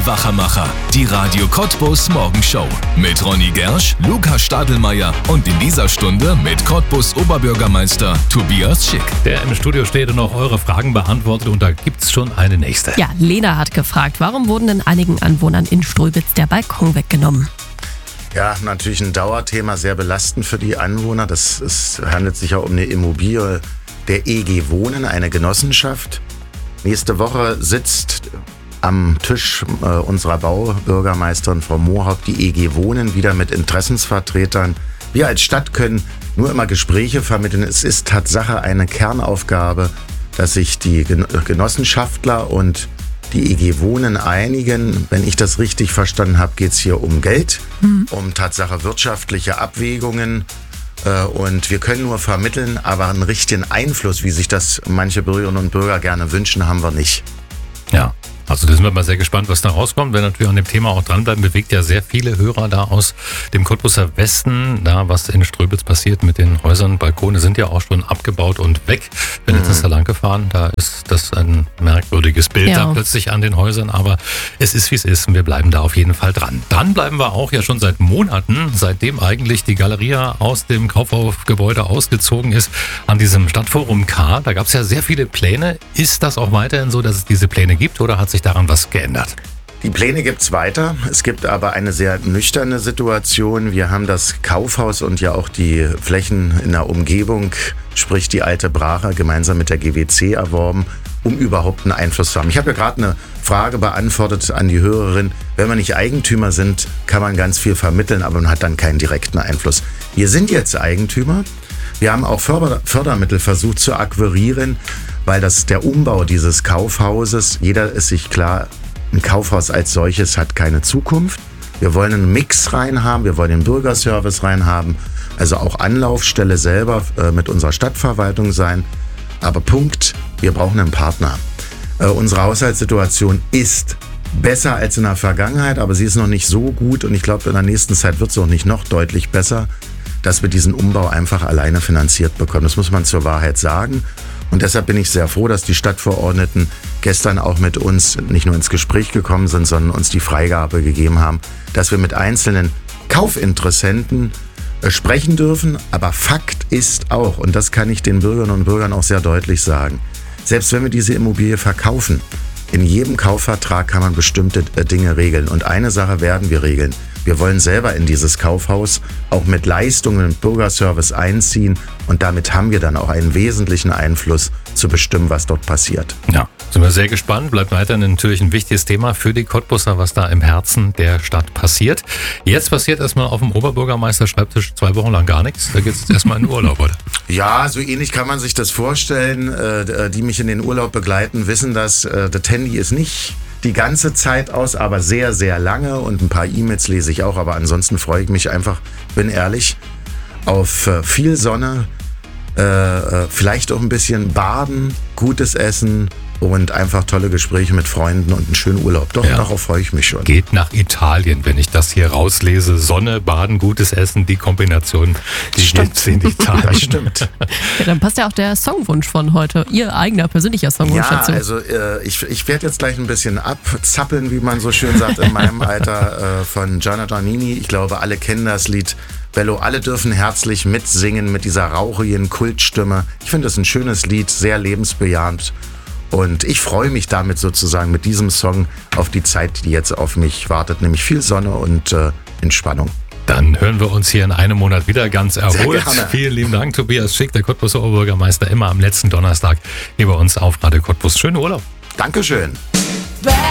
Wachemacher. Die Radio Cottbus Morgenshow. Mit Ronny Gersch, Lukas Stadelmeier und in dieser Stunde mit Cottbus Oberbürgermeister Tobias Schick. Der im Studio steht und auch eure Fragen beantwortet und da gibt's schon eine nächste. Ja, Lena hat gefragt, warum wurden denn einigen Anwohnern in Ströbitz der Balkon weggenommen? Ja, natürlich ein Dauerthema, sehr belastend für die Anwohner. Es handelt sich ja um eine Immobilie der EG Wohnen, eine Genossenschaft. Nächste Woche sitzt am Tisch unserer Baubürgermeisterin Frau Mohaupt die EG Wohnen wieder mit Interessensvertretern. Wir als Stadt können nur immer Gespräche vermitteln. Es ist Tatsache eine Kernaufgabe, dass sich die Genossenschaftler und die EG Wohnen einigen. Wenn ich das richtig verstanden habe, geht es hier um Geld, um Tatsache wirtschaftliche Abwägungen. Und wir können nur vermitteln, aber einen richtigen Einfluss, wie sich das manche Bürgerinnen und Bürger gerne wünschen, haben wir nicht. Ja. Also da sind wir mal sehr gespannt, was da rauskommt. Wenn natürlich an dem Thema auch dranbleiben, bewegt ja sehr viele Hörer da aus dem Cottbuser Westen. Da, was in Ströbitz passiert mit den Häusern, Balkone sind ja auch schon abgebaut und weg. Bin jetzt da lang gefahren, da ist das ein merkwürdiges Bild da plötzlich an den Häusern. Aber es ist, wie es ist und wir bleiben da auf jeden Fall dran. Dran bleiben wir auch ja schon seit Monaten, seitdem eigentlich die Galeria aus dem Kaufhofgebäude ausgezogen ist, an diesem Stadtforum K. Da gab es ja sehr viele Pläne. Ist das auch weiterhin so, dass es diese Pläne gibt oder hat sich daran was geändert? Die Pläne gibt's weiter. Es gibt aber eine sehr nüchterne Situation. Wir haben das Kaufhaus und ja auch die Flächen in der Umgebung, sprich die alte Brache, gemeinsam mit der GWC erworben, um überhaupt einen Einfluss zu haben. Ich habe ja gerade eine Frage beantwortet an die Hörerin. Wenn wir nicht Eigentümer sind, kann man ganz viel vermitteln, aber man hat dann keinen direkten Einfluss. Wir sind jetzt Eigentümer. Wir haben auch Fördermittel versucht zu akquirieren, weil der Umbau dieses Kaufhauses, jeder ist sich klar, ein Kaufhaus als solches hat keine Zukunft. Wir wollen einen Mix reinhaben, wir wollen den Bürgerservice reinhaben, also auch Anlaufstelle selber mit unserer Stadtverwaltung sein. Aber Punkt, wir brauchen einen Partner. Unsere Haushaltssituation ist besser als in der Vergangenheit, aber sie ist noch nicht so gut und ich glaube, in der nächsten Zeit wird sie auch nicht noch deutlich besser, dass wir diesen Umbau einfach alleine finanziert bekommen. Das muss man zur Wahrheit sagen. Und deshalb bin ich sehr froh, dass die Stadtverordneten gestern auch mit uns nicht nur ins Gespräch gekommen sind, sondern uns die Freigabe gegeben haben, dass wir mit einzelnen Kaufinteressenten sprechen dürfen. Aber Fakt ist auch, und das kann ich den Bürgerinnen und Bürgern auch sehr deutlich sagen, selbst wenn wir diese Immobilie verkaufen, in jedem Kaufvertrag kann man bestimmte Dinge regeln. Und eine Sache werden wir regeln. Wir wollen selber in dieses Kaufhaus auch mit Leistungen und Bürgerservice einziehen und damit haben wir dann auch einen wesentlichen Einfluss zu bestimmen, was dort passiert. Ja, sind wir sehr gespannt. Bleibt weiterhin natürlich ein wichtiges Thema für die Cottbuser, was da im Herzen der Stadt passiert. Jetzt passiert erstmal auf dem Oberbürgermeister-Schreibtisch 2 Wochen lang gar nichts. Da geht es erstmal in den Urlaub, oder? Ja, so ähnlich kann man sich das vorstellen. Die mich in den Urlaub begleiten, wissen, dass das Handy ist nicht die ganze Zeit aus, aber sehr, sehr lange und ein paar E-Mails lese ich auch, aber ansonsten freue ich mich einfach, bin ehrlich, auf viel Sonne, vielleicht auch ein bisschen Baden, gutes Essen und einfach tolle Gespräche mit Freunden und einen schönen Urlaub. Doch, darauf freue ich mich schon. Geht nach Italien, wenn ich das hier rauslese. Sonne, Baden, gutes Essen, die Kombination, die geht in Italien. Das stimmt. Ja, dann passt ja auch der Songwunsch von heute, Ihr eigener persönlicher Songwunsch dazu. Ja, also ich werde jetzt gleich ein bisschen abzappeln, wie man so schön sagt, in meinem Alter, von Gianna Giannini. Ich glaube, alle kennen das Lied Bello. Alle dürfen herzlich mitsingen mit dieser rauchigen Kultstimme. Ich finde es ein schönes Lied, sehr lebensbejahend. Und ich freue mich damit sozusagen mit diesem Song auf die Zeit, die jetzt auf mich wartet, nämlich viel Sonne und Entspannung. Dann hören wir uns hier in einem Monat wieder ganz erholt. Sehr gerne. Vielen lieben Dank, Tobias Schick, der Cottbuser Oberbürgermeister, immer am letzten Donnerstag hier bei uns auf Radio Cottbus. Schönen Urlaub. Dankeschön.